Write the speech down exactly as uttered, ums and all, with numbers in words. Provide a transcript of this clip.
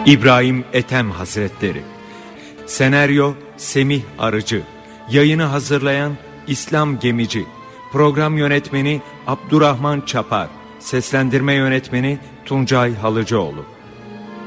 İbrahim Ethem Hazretleri. Senaryo Semih Arıcı. Yayını hazırlayan İslam Gemici. Program yönetmeni Abdurrahman Çapar. Seslendirme yönetmeni Tuncay Halıcıoğlu.